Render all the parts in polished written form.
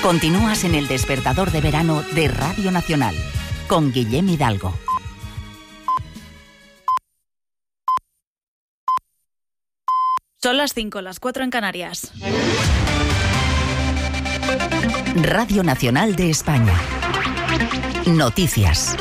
Continúas en el despertador de verano de Radio Nacional con Guillem Hidalgo. Son las 5, las 4 en Canarias. Radio Nacional de España. Noticias.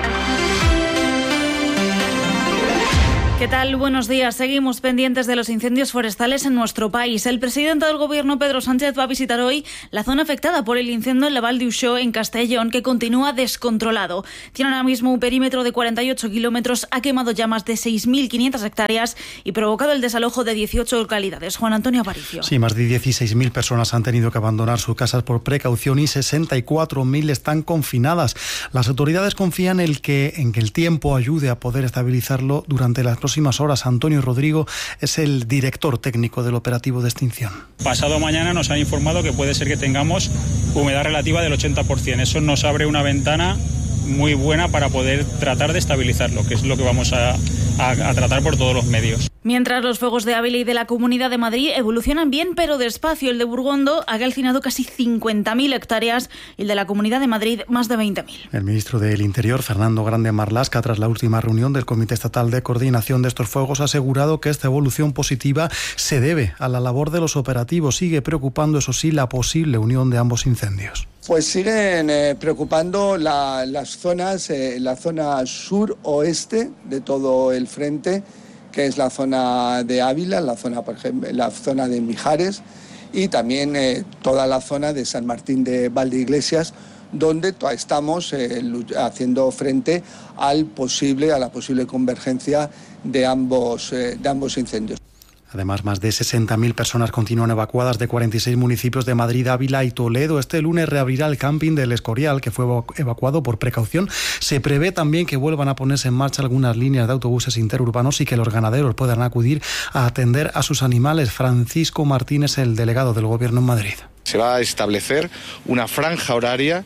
¿Qué tal? Buenos días. Seguimos pendientes de los incendios forestales en nuestro país. El presidente del Gobierno, Pedro Sánchez, va a visitar hoy la zona afectada por el incendio en la Val d'Uixó, en Castellón, que continúa descontrolado. Tiene ahora mismo un perímetro de 48 kilómetros, ha quemado ya más de 6.500 hectáreas y provocado el desalojo de 18 localidades. Juan Antonio Aparicio. Sí, más de 16.000 personas han tenido que abandonar sus casas por precaución y 64.000 están confinadas. Las autoridades confían en que el tiempo ayude a poder estabilizarlo durante las próximas horas. Antonio Rodrigo es el director técnico del operativo de extinción. Pasado mañana nos han informado que puede ser que tengamos humedad relativa del 80%. Eso nos abre una ventana muy buena para poder tratar de estabilizarlo, que es lo que vamos a tratar por todos los medios. Mientras los fuegos de Ávila y de la Comunidad de Madrid evolucionan bien, pero despacio. El de Burgondo ha calcinado casi 50.000 hectáreas y el de la Comunidad de Madrid más de 20.000. El ministro del Interior, Fernando Grande Marlaska, tras la última reunión del Comité Estatal de Coordinación de estos fuegos, ha asegurado que esta evolución positiva se debe a la labor de los operativos. Sigue preocupando, eso sí, la posible unión de ambos incendios. Pues siguen preocupando las zonas, la zona sur-oeste de todo el frente, que es la zona de Ávila, la zona, por ejemplo, la zona de Mijares y también toda la zona de San Martín de Valdeiglesias, donde estamos haciendo frente a la posible convergencia de ambos incendios. Además, más de 60.000 personas continúan evacuadas de 46 municipios de Madrid, Ávila y Toledo. Este lunes reabrirá el camping del Escorial, que fue evacuado por precaución. Se prevé también que vuelvan a ponerse en marcha algunas líneas de autobuses interurbanos y que los ganaderos puedan acudir a atender a sus animales. Francisco Martínez, el delegado del Gobierno en Madrid. Se va a establecer una franja horaria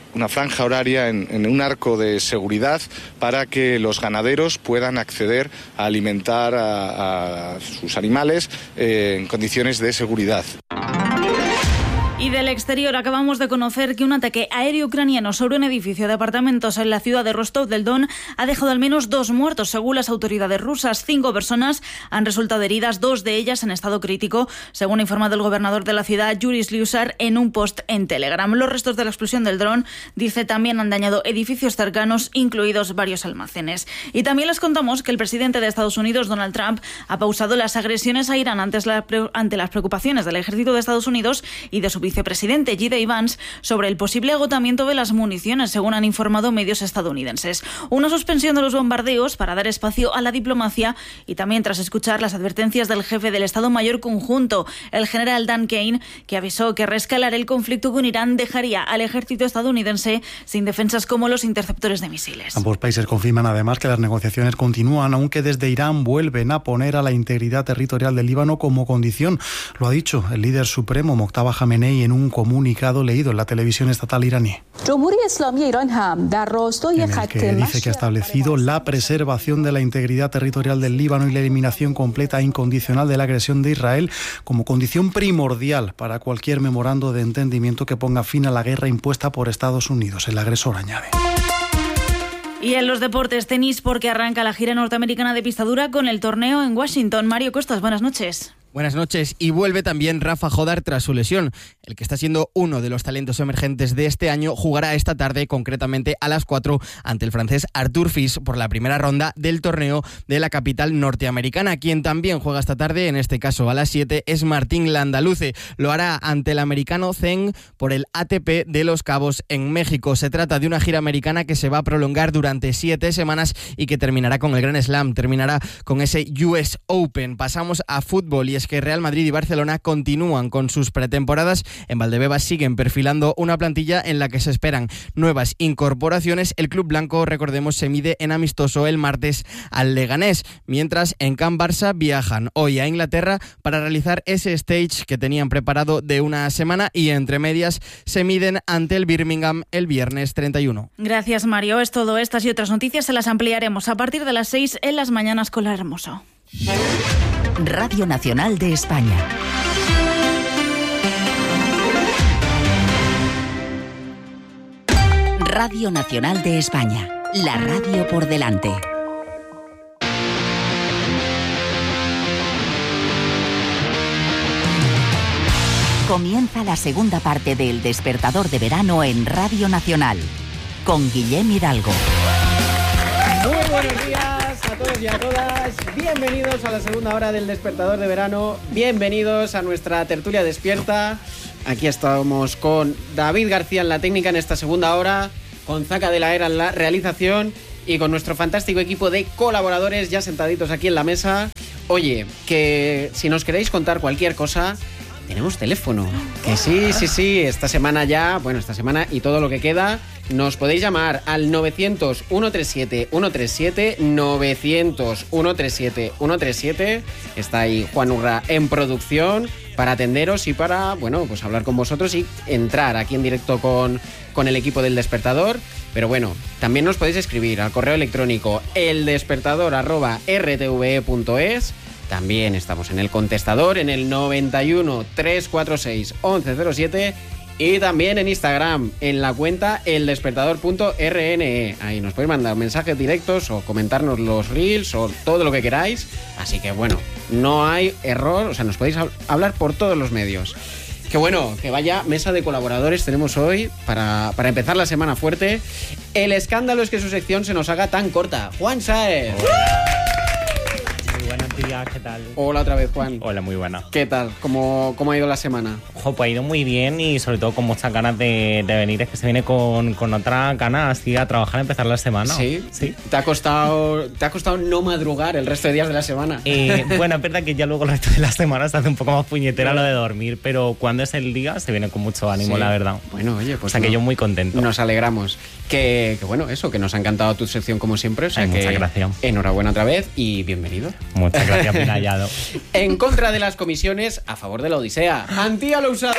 en un arco de seguridad para que los ganaderos puedan acceder a alimentar a sus animales en condiciones de seguridad. Y del exterior acabamos de conocer que un ataque aéreo ucraniano sobre un edificio de apartamentos en la ciudad de Rostov del Don ha dejado al menos 2 muertos. Según las autoridades rusas, 5 personas han resultado heridas, 2 de ellas en estado crítico, según ha informado el gobernador de la ciudad, Yuri Slyusar, en un post en Telegram. Los restos de la explosión del dron, dice, también han dañado edificios cercanos, incluidos varios almacenes. Y también les contamos que el presidente de Estados Unidos, Donald Trump, ha pausado las agresiones a Irán ante las preocupaciones del ejército de Estados Unidos y de su vicepresidente J.D. Vance sobre el posible agotamiento de las municiones, según han informado medios estadounidenses. Una suspensión de los bombardeos para dar espacio a la diplomacia y también tras escuchar las advertencias del jefe del Estado Mayor Conjunto, el general Dan Kane, que avisó que reescalar el conflicto con Irán dejaría al ejército estadounidense sin defensas como los interceptores de misiles. Ambos países confirman además que las negociaciones continúan, aunque desde Irán vuelven a poner a la integridad territorial del Líbano como condición. Lo ha dicho el líder supremo Mojtaba Jamenei en un comunicado leído en la televisión estatal iraní, en el que dice que ha establecido la preservación de la integridad territorial del Líbano y la eliminación completa e incondicional de la agresión de Israel como condición primordial para cualquier memorando de entendimiento que ponga fin a la guerra impuesta por Estados Unidos. El agresor añade. Y en los deportes, tenis, porque arranca la gira norteamericana de pista dura con el torneo en Washington. Mario Costas, buenas noches. Buenas noches. Y vuelve también Rafa Jodar tras su lesión. El que está siendo uno de los talentos emergentes de este año jugará esta tarde, concretamente a las 4, ante el francés Arthur Fils por la primera ronda del torneo de la capital norteamericana. Quien también juega esta tarde, en este caso a las 7, es Martín Landaluce. Lo hará ante el americano Zheng por el ATP de Los Cabos en México. Se trata de una gira americana que se va a prolongar durante 7 semanas y que terminará con el Grand Slam, terminará con ese US Open. Pasamos a fútbol y es que Real Madrid y Barcelona continúan con sus pretemporadas. En Valdebebas siguen perfilando una plantilla en la que se esperan nuevas incorporaciones. El club blanco, recordemos, se mide en amistoso el martes al Leganés, mientras en Can Barça viajan hoy a Inglaterra para realizar ese stage que tenían preparado de una semana y entre medias se miden ante el Birmingham el viernes 31. Gracias, Mario. Es todo. Estas y otras noticias se las ampliaremos a partir de las 6 en las mañanas con La Hermoso. Radio Nacional de España. Radio Nacional de España, la radio por delante. Comienza la segunda parte del Despertador de Verano en Radio Nacional, con Guillem Hidalgo. Muy buenos días a todos y a todas. Bienvenidos a la segunda hora del Despertador de Verano. Bienvenidos a nuestra tertulia despierta. Aquí estamos con David García en la técnica en esta segunda hora, con Zaca de la Era en la realización y con nuestro fantástico equipo de colaboradores ya sentaditos aquí en la mesa. Oye, que si nos queréis contar cualquier cosa, tenemos teléfono. Que sí, esta semana y todo lo que queda, nos podéis llamar al 900-137-137, 900-137-137. Está ahí Juan Urra en producción para atenderos y para, pues hablar con vosotros y entrar aquí en directo con el equipo del Despertador. Pero bueno, también nos podéis escribir al correo electrónico eldespertador@rtve.es. También estamos en el contestador en el 91 346 1107 y también en Instagram en la cuenta eldespertador.rne. Ahí nos podéis mandar mensajes directos o comentarnos los reels o todo lo que queráis. Así que no hay error, o sea, nos podéis hablar por todos los medios. Que vaya mesa de colaboradores tenemos hoy para empezar la semana fuerte. El escándalo es que su sección se nos haga tan corta. Juan Sáez. Buenos días, ¿qué tal? Hola otra vez, Juan. Hola, muy buena. ¿Qué tal? ¿Cómo ha ido la semana? Pues ha ido muy bien y sobre todo con muchas ganas de venir. Es que se viene con otra ganas así a trabajar, a empezar la semana. ¿Sí? ¿Te ha costado no madrugar el resto de días de la semana? Bueno, es verdad que ya luego el resto de la semana se hace un poco más puñetera lo de dormir, pero cuando es el día se viene con mucho ánimo, la verdad. Bueno, oye, pues o sea que yo muy contento. Nos alegramos. Que nos ha encantado tu sección como siempre. O sea muchas gracias. Enhorabuena otra vez y bienvenido. Muchas gracias, Pinallado. En contra de las comisiones, a favor de la Odisea. Antía Lousada.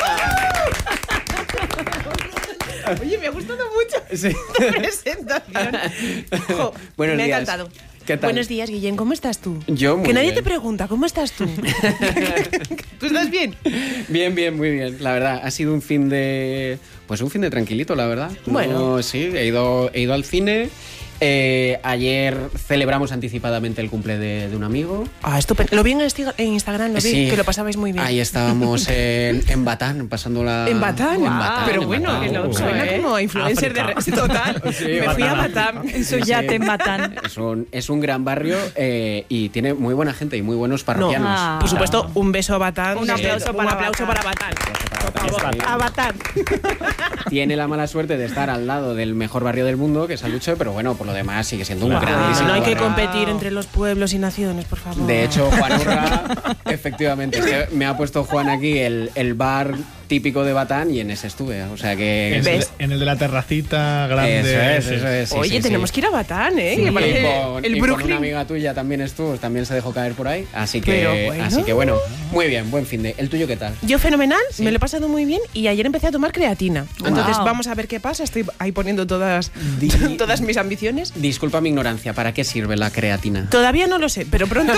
Oye, me ha gustado mucho la presentación. Buenos me días. ha encantado. ¿Qué tal? Buenos días, Guillem, ¿cómo estás tú? Yo muy Que nadie bien. te pregunta, ¿cómo estás tú? ¿Tú estás bien? Bien, muy bien. La verdad, ha sido un fin de tranquilito, la verdad. Bueno. Sí, he ido al cine. Ayer celebramos anticipadamente el cumple de un amigo. Ah, estupendo. Lo vi en Instagram, Sí. que lo pasabais muy bien. Ahí estábamos en Batán, pasándola... ¿En Batán? En Batán, Pero en bueno, Batán. que no suena como a influencer de redes total. Sí, me fui a Batán. Batán. En su yate en Batán. Es un gran barrio y tiene muy buena gente y muy buenos parroquianos. Por supuesto, un beso a Batán. Un aplauso para Batán. Por favor, Batán. a Batán. Tiene la mala suerte de estar al lado del mejor barrio del mundo, que es Aluche, pero por lo demás sigue siendo un grandísimo No hay que barrio. competir entre los pueblos y naciones, por favor. De hecho, Juan Urra, efectivamente, es que me ha puesto Juan aquí el bar típico de Batán y en ese estuve. O sea que... En el de la terracita grande. Eso es. Sí, Oye, sí, tenemos sí. que ir a Batán, ¿eh? Sí, Que parece y el con Brooklyn. una amiga tuya también estuvo, también se dejó caer por ahí. Así Pero que bueno. muy bien, buen fin de. ¿El tuyo qué tal? Yo fenomenal, Sí. me lo he pasado muy bien y ayer empecé a tomar creatina. Entonces Wow. vamos a ver qué pasa. Estoy ahí poniendo todas mis ambiciones. Disculpa mi ignorancia, ¿para qué sirve la creatina? Todavía no lo sé, pero pronto.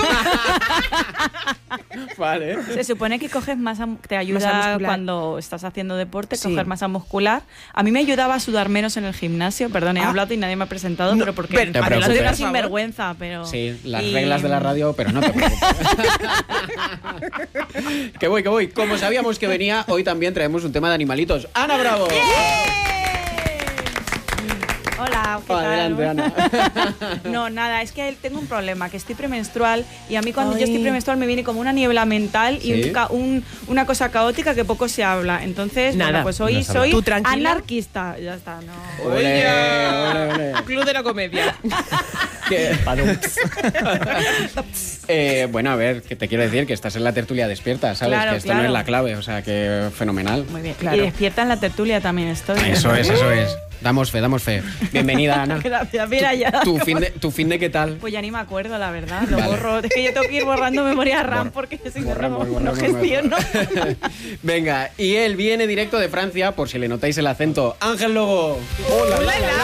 Vale. Se supone que coges te ayuda Masa muscular. cuando estás haciendo deporte, Sí. coger masa muscular. A mí me ayudaba a sudar menos en el gimnasio. Perdón, he hablado y nadie me ha presentado, No, pero porque pero- Te soy preocupes. una Por favor. sinvergüenza, pero... Sí, las y- reglas de la radio, pero no te preocupes. que voy. Como sabíamos que venía, hoy también traemos un tema de animalitos. ¡Ana Bravo! Hola, ¿qué tal? Adelante, Ana. No, nada, es que tengo un problema, que estoy premenstrual y a mí cuando Ay. yo estoy premenstrual me viene como una niebla mental y ¿Sí? una cosa caótica que poco se habla. Entonces, Nada, bueno, pues hoy no se habla. soy Tú tranquila. anarquista. Ya está, no. Ole. Club de la comedia. Que- Padups. bueno, a ver, que te quiero decir que estás en la tertulia despierta, ¿sabes? Claro, que esto claro. no es la clave, o sea, que fenomenal. Muy bien. Claro. Y despierta en la tertulia también estoy. Eso es. Damos fe. Bienvenida, Ana. Gracias, mira ya. ¿Tu fin de qué tal? Pues ya ni me acuerdo, la verdad. Lo Vale. borro. Es que yo tengo que ir borrando memoria RAM porque si no, no gestiono. Venga, y él viene directo de Francia, por si le notáis el acento. Ángel Logo. Hola.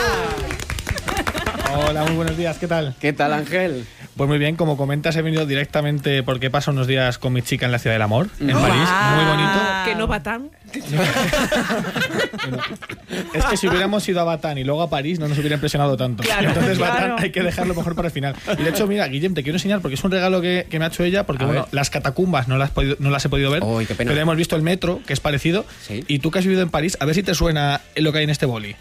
Hola, muy buenos días, ¿qué tal? ¿Qué tal, Ángel? Pues muy bien, como comentas, he venido directamente porque paso unos días con mi chica en la Ciudad del Amor, en París, muy bonito. Que no Batán. Es que si hubiéramos ido a Batán y luego a París no nos hubiera impresionado tanto. Claro, Entonces claro. Batán hay que dejarlo mejor para el final. Y de hecho, mira, Guillem, te quiero enseñar porque es un regalo que me ha hecho ella, porque bueno, las catacumbas no las he podido ver, Uy, qué pena. pero hemos visto el metro, que es parecido. Sí. Y tú que has vivido en París, a ver si te suena lo que hay en este boli.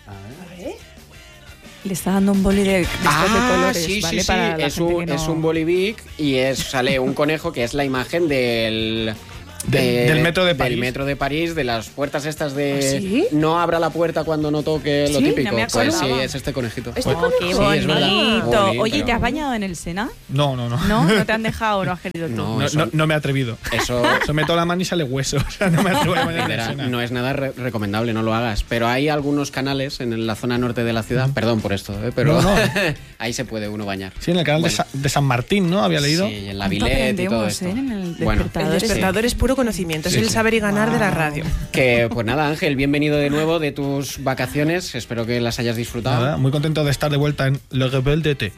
Le está dando un boli de colores, sí, ¿vale? sí, Para la es gente un, que no- es un bolivic y sale un conejo que es la imagen del metro de París. Del metro de París, de las puertas estas de ¿Ah, sí? no abra la puerta cuando no toque lo Sí, típico. no me Pues sí, acordaba. es este conejito. Este Pues- qué sí, bonito. es verdad. Jolín, Oye, pero- ¿te has bañado en el Sena? No. ¿No? ¿No te han dejado o no has querido tú? No, No, eso- no me he atrevido. Eso Se meto la mano y sale hueso. O sea, no me atrevo a bañarme en el Sena. no es nada recomendable, no lo hagas. Pero hay algunos canales en la zona norte de la ciudad, perdón por esto, pero No. ahí se puede uno bañar. Sí, en el canal de San Martín, ¿no? Había leído. Sí, en la ¿Cuánto Villette y todo aprendemos, esto. en el Bueno, despertador? El despertador es puro conocimiento, es Sí, el sí. saber y ganar de la radio. que pues nada, Ángel, bienvenido de nuevo de tus vacaciones. Espero que las hayas disfrutado. Nada, muy contento de estar de vuelta en Le Rebelle d'été.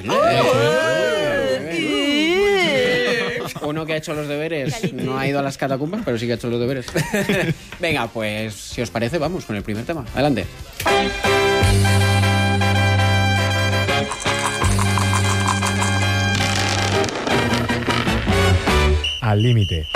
Uno que ha hecho los deberes no ha ido a las catacumbas, pero sí que ha hecho los deberes. Venga, pues si os parece, vamos con el primer tema. Adelante. Al límite.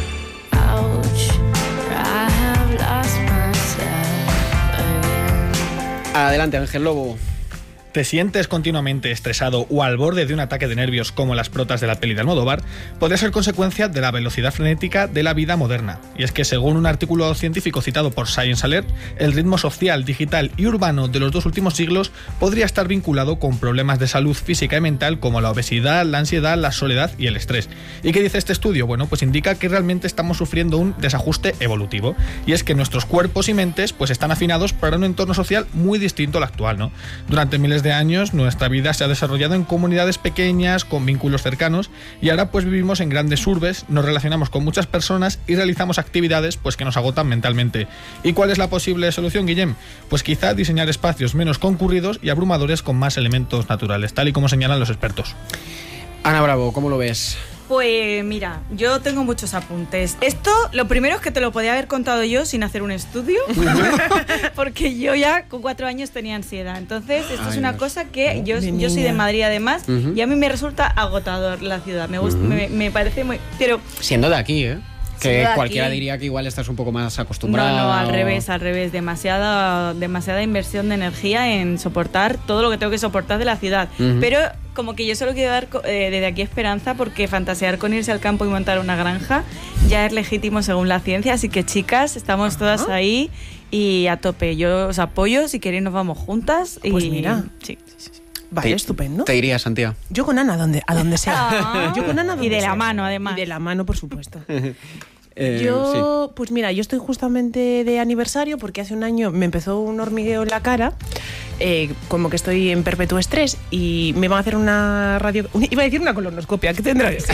Adelante, Ángel Lobo. ¿Te sientes continuamente estresado o al borde de un ataque de nervios como las protas de la peli de Almodóvar? Podría ser consecuencia de la velocidad frenética de la vida moderna. Y es que según un artículo científico citado por Science Alert, el ritmo social, digital y urbano de los 2 últimos siglos podría estar vinculado con problemas de salud física y mental como la obesidad, la ansiedad, la soledad y el estrés. ¿Y qué dice este estudio? Bueno, pues indica que realmente estamos sufriendo un desajuste evolutivo. Y es que nuestros cuerpos y mentes pues están afinados para un entorno social muy distinto al actual, ¿no? Durante miles de años nuestra vida se ha desarrollado en comunidades pequeñas, con vínculos cercanos, y ahora pues vivimos en grandes urbes, nos relacionamos con muchas personas y realizamos actividades pues que nos agotan mentalmente. ¿Y cuál es la posible solución, Guillem? Pues quizá diseñar espacios menos concurridos y abrumadores con más elementos naturales, tal y como señalan los expertos. Ana Bravo, ¿cómo lo ves? Pues mira, yo tengo muchos apuntes. Esto, lo primero es que te lo podía haber contado yo sin hacer un estudio, porque yo ya con 4 años tenía ansiedad. Entonces, esto es una cosa que yo soy de Madrid además, y a mí me resulta agotador la ciudad. Me gusta, me parece muy... Pero Siendo de aquí, ¿eh? Que Siendo de cualquiera aquí. diría que igual estás un poco más acostumbrado. No, al revés. Demasiada inversión de energía en soportar todo lo que tengo que soportar de la ciudad. Pero como que yo solo quiero dar desde aquí esperanza, porque fantasear con irse al campo y montar una granja ya es legítimo según la ciencia. Así que, chicas, estamos todas ahí y a tope. Yo os apoyo, si queréis nos vamos juntas. Pues y... mira. Sí. Vale, estupendo. Te irías, Santiago. Yo con Ana a donde sea. Yo con Ana Y de la mano, además. Y de la mano, por supuesto. Sí. Pues mira, yo estoy justamente de aniversario porque hace un año me empezó un hormigueo en la cara, como que estoy en perpetuo estrés, y me van a hacer una iba a decir una colonoscopia, ¿qué tendrá que ser?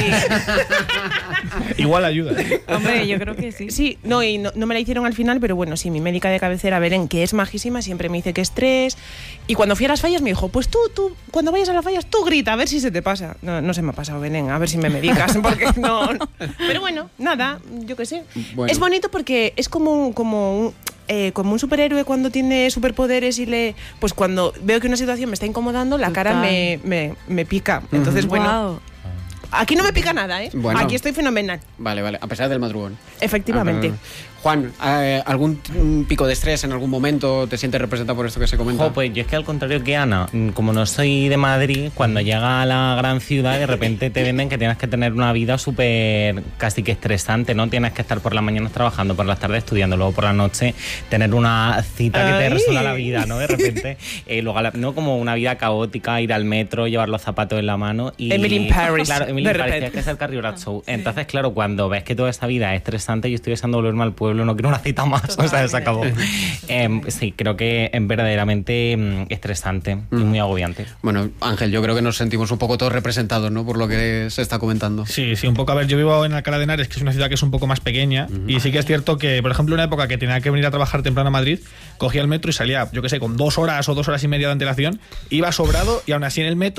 Igual ayuda. Hombre, yo creo que sí. Sí, no me la hicieron al final, pero bueno, sí, mi médica de cabecera, Belén, que es majísima, siempre me dice que estrés. Y cuando fui a las fallas me dijo, pues tú, cuando vayas a las fallas, tú grita, a ver si se te pasa. No se me ha pasado, Belén, a ver si me medicas, porque no. Pero bueno, nada, yo qué sé. Bueno. Es bonito porque es como un superhéroe cuando tiene superpoderes y pues cuando veo que una situación me está incomodando, la cara me pica. Entonces, bueno, aquí no me pica nada, ¿eh? Bueno. Aquí estoy fenomenal. Vale, a pesar del madrugón. Efectivamente. Juan, ¿algún pico de estrés en algún momento te sientes representado por esto que se comenta? Pues yo es que al contrario que Ana, como no soy de Madrid, cuando llega a la gran ciudad de repente te venden que tienes que tener una vida súper casi que estresante, ¿no? Tienes que estar por las mañanas trabajando, por las tardes estudiando, luego por la noche tener una cita que te resuelva la vida, ¿no? De repente, luego no como una vida caótica, ir al metro, llevar los zapatos en la mano y... Emily in Paris. Claro, Emily in Paris, tienes que ser Carrie Bradshaw. Entonces, claro, cuando ves que toda esta vida es estresante, yo estoy deseando volverme al pueblo, no quiero una cita más. Totalmente. O sea, se acabó. Sí, creo que es verdaderamente estresante y muy agobiante. Bueno, Ángel, yo creo que nos sentimos un poco todos representados, ¿no? Por lo que se está comentando. Sí, un poco. A ver, yo vivo en Alcalá de Henares, que es una ciudad que es un poco más pequeña, y sí que es cierto que, por ejemplo, una época que tenía que venir a trabajar temprano a Madrid, cogía el metro y salía, yo qué sé, con 2 horas o 2 horas y media de antelación, iba sobrado y aún así en el metro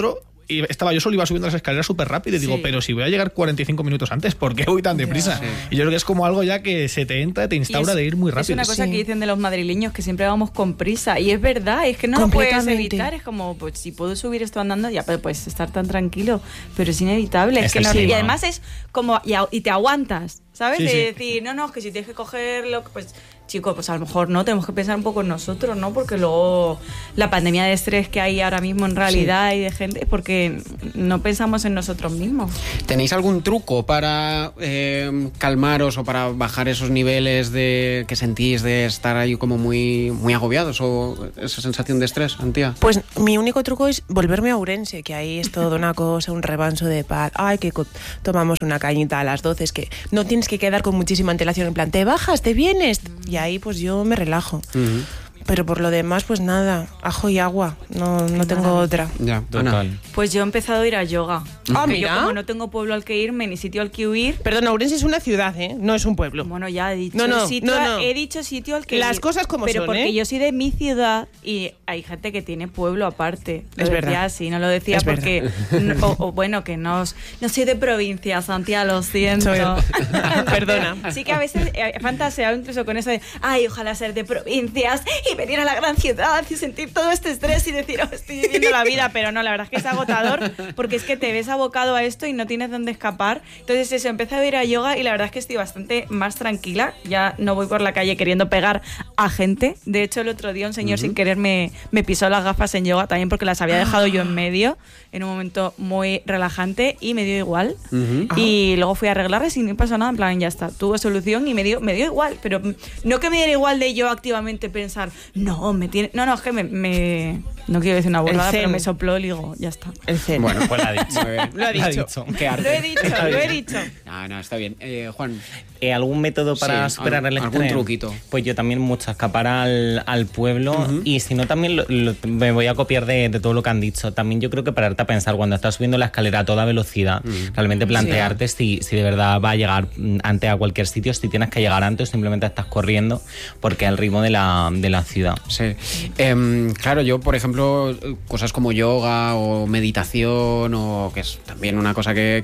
estaba yo solo, iba subiendo las escaleras súper rápido y digo, pero si voy a llegar 45 minutos antes, ¿por qué voy tan deprisa? Y yo creo que es como algo ya que se te entra, te instaura de ir muy rápido. Es una cosa que dicen de los madrileños, que siempre vamos con prisa, y es verdad, es que no lo puedes evitar, es como, pues si puedo subir esto andando, ya puedes estar tan tranquilo, pero es inevitable, es que no, y además es como, y te aguantas, ¿sabes? De decir, no, es que si tienes que cogerlo, pues chicos, pues a lo mejor no, tenemos que pensar un poco en nosotros, ¿no? Porque luego la pandemia de estrés que hay ahora mismo en realidad y de gente, porque no pensamos en nosotros mismos. ¿Tenéis algún truco para calmaros o para bajar esos niveles de que sentís de estar ahí como muy, muy agobiados o esa sensación de estrés, Antía? Pues mi único truco es volverme a Ourense, que ahí es toda una cosa, un remanso de paz. Ay, que tomamos una cañita a las 12, es que no tienes que quedar con muchísima antelación, en plan, te bajas, te vienes, y ahí pues yo me relajo. Pero por lo demás, pues nada, ajo y agua, no tengo otra. Ya, total. Pues yo he empezado a ir a yoga. Mira. Yo como no tengo pueblo al que irme, ni sitio al que huir... Perdón, Ourense es una ciudad, no es un pueblo. Bueno, ya he dicho he dicho sitio al que las ir. cosas como pero son, porque yo soy de mi ciudad y hay gente que tiene pueblo aparte. Es verdad. Así, no lo decía es porque... o bueno, que no soy de provincia, Santiago, lo siento. Perdona. Sí que a veces he fantaseado incluso con eso de, ay, ojalá ser de provincias y venir a la gran ciudad y sentir todo este estrés y decir, estoy viviendo la vida, pero no, la verdad es que es agotador porque es que te ves abocado a esto y no tienes dónde escapar. Entonces eso, empecé a ir a yoga y la verdad es que estoy bastante más tranquila, ya no voy por la calle queriendo pegar a gente. De hecho, el otro día un señor sin querer me pisó las gafas en yoga también porque las había dejado yo en medio en un momento muy relajante y me dio igual. Y luego fui a arreglarles y no pasó nada, en plan, ya está, tuvo solución y me dio igual, pero no que me diera igual de yo activamente pensar, no, es que no quiero decir una burrada, pero me sopló el higo, ya está. El zen. Bueno, pues lo ha dicho. Qué arte. Lo he dicho. No, está bien. Juan. ¿Algún método para superar el estrés? ¿Algún truquito? Pues yo también mucho, escapar al pueblo y si no también me voy a copiar de todo lo que han dicho. También yo creo que pararte a pensar cuando estás subiendo la escalera a toda velocidad, realmente plantearte si de verdad va a llegar antes a cualquier sitio, si tienes que llegar antes o simplemente estás corriendo porque es el ritmo de la ciudad. Sí. Claro, yo por ejemplo cosas como yoga o meditación o que es también una cosa que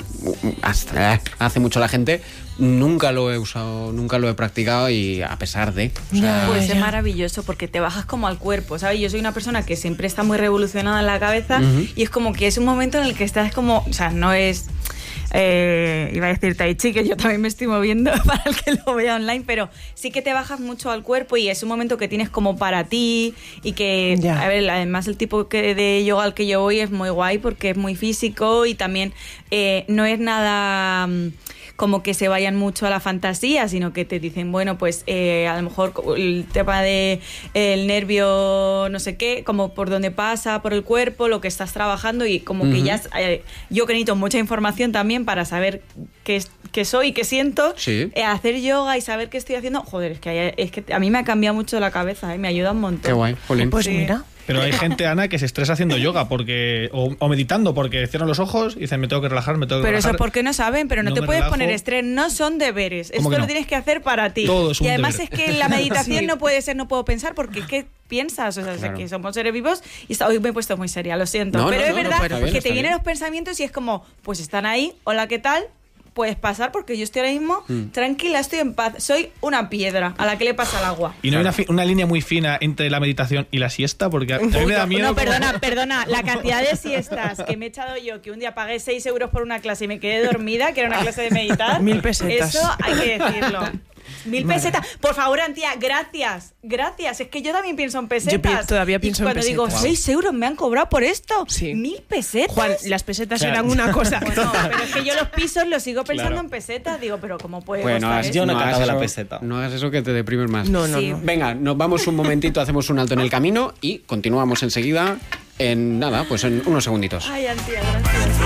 hace mucho la gente, nunca lo he usado, nunca lo he practicado y a pesar de... Pues es maravilloso porque te bajas como al cuerpo, ¿sabes? Yo soy una persona que siempre está muy revolucionada en la cabeza y es como que es un momento en el que estás como... O sea, no es... iba a decir tai chi, que yo también me estoy moviendo para el que lo vea online, pero sí que te bajas mucho al cuerpo y es un momento que tienes como para ti y que, a ver, además el tipo de yoga al que yo voy es muy guay porque es muy físico y también no es nada... como que se vayan mucho a la fantasía, sino que te dicen, bueno, pues a lo mejor el tema de el nervio, no sé qué, como por donde pasa, por el cuerpo, lo que estás trabajando y como que ya... yo que necesito mucha información también para saber qué soy, qué siento, hacer yoga y saber qué estoy haciendo, joder, es que a mí me ha cambiado mucho la cabeza, me ayuda un montón. Qué guay, Jolín. Pues mira... Pero hay gente, Ana, que se estresa haciendo yoga o meditando porque cierran los ojos y dicen, me tengo que relajar, Pero eso porque no saben, pero no te puedes poner estrés, no son deberes. Esto lo tienes que hacer para ti. Todo es un y además deber. Es que la meditación no puede ser, no puedo pensar, porque es que piensas, o sea, claro. Que somos seres vivos y hoy me he puesto muy seria, lo siento. Pero es verdad que te vienen los pensamientos y es como, pues están ahí, hola, ¿qué tal? Puedes pasar porque yo estoy ahora mismo tranquila, estoy en paz, soy una piedra a la que le pasa el agua. Y no hay una línea muy fina entre la meditación y la siesta, porque a mí me da miedo. No, perdona, la cantidad de siestas que me he echado yo, que un día pagué 6 euros por una clase y me quedé dormida, que era una clase de meditar. 1000 pesetas. Eso hay que decirlo. 1000 pesetas. Por favor, Antía, gracias. Es que yo también pienso en pesetas. Yo todavía pienso en pesetas. Y cuando digo, 6 euros me han cobrado por esto. Sí. 1000 pesetas. Juan, las pesetas eran una cosa. Bueno, pero es que yo los pisos los sigo pensando en pesetas. Digo, pero ¿cómo puede costar eso? Yo no he catado la peseta. No hagas eso que te deprimes más. No. Venga, nos vamos un momentito, hacemos un alto en el camino y continuamos enseguida en nada, pues en unos segunditos. Ay, Antía, gracias.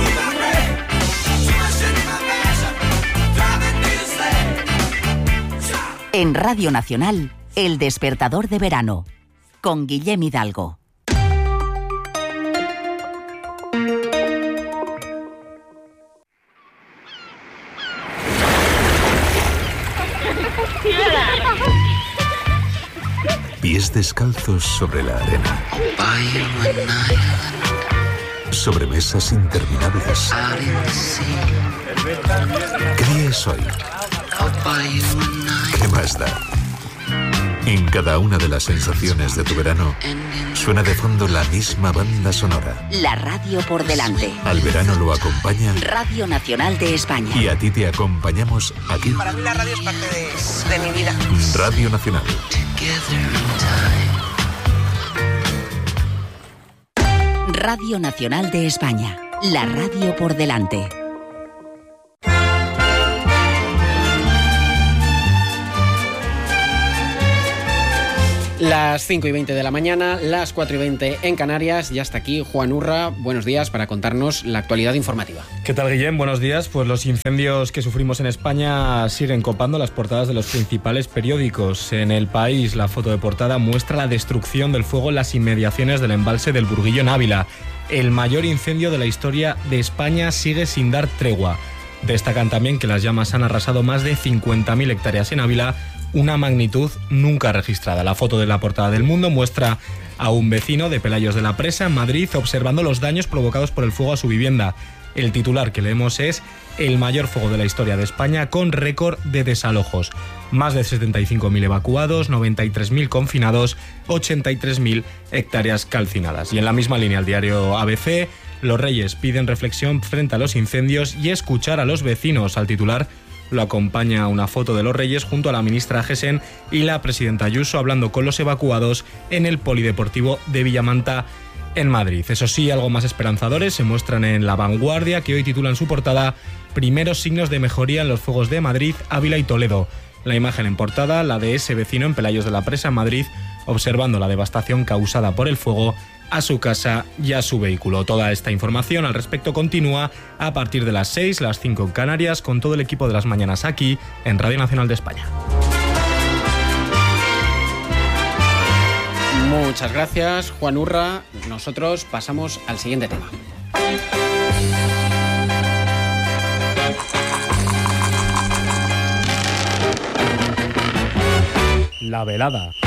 En Radio Nacional, El Despertador de Verano, con Guillem Hidalgo. Pies descalzos sobre la arena. Sobremesas interminables. ¿Qué día es hoy? ¿Qué más da? En cada una de las sensaciones de tu verano suena de fondo la misma banda sonora. La radio por delante. Al verano lo acompaña Radio Nacional de España. Y a ti te acompañamos aquí. Para mí la radio es parte de mi vida. Radio Nacional. Radio Nacional de España. La radio por delante. Las 5:20 de la mañana, las 4:20 en Canarias, y hasta aquí Juan Urra. Buenos días para contarnos la actualidad informativa. ¿Qué tal, Guillem? Buenos días. Pues los incendios que sufrimos en España siguen copando las portadas de los principales periódicos. En El País, la foto de portada muestra la destrucción del fuego en las inmediaciones del embalse del Burguillo en Ávila. El mayor incendio de la historia de España sigue sin dar tregua. Destacan también que las llamas han arrasado más de 50.000 hectáreas en Ávila, una magnitud nunca registrada. La foto de la portada del Mundo muestra a un vecino de Pelayos de la Presa, en Madrid, observando los daños provocados por el fuego a su vivienda. El titular que leemos es: el mayor fuego de la historia de España, con récord de desalojos. Más de 75.000 evacuados, 93.000 confinados, 83.000 hectáreas calcinadas. Y en la misma línea, el diario ABC: los Reyes piden reflexión frente a los incendios y escuchar a los vecinos. Al titular lo acompaña una foto de los Reyes junto a la ministra Gesen y la presidenta Ayuso hablando con los evacuados en el polideportivo de Villamanta, en Madrid. Eso sí, algo más esperanzadores se muestran en La Vanguardia, que hoy titula en su portada: primeros signos de mejoría en los fuegos de Madrid, Ávila y Toledo. La imagen en portada, la de ese vecino en Pelayos de la Presa, en Madrid, observando la devastación causada por el fuego a su casa y a su vehículo. Toda esta información al respecto continúa a partir de las 6, las 5 en Canarias, con todo el equipo de las mañanas aquí en Radio Nacional de España. Muchas gracias, Juan Urra. Nosotros pasamos al siguiente tema. La velada.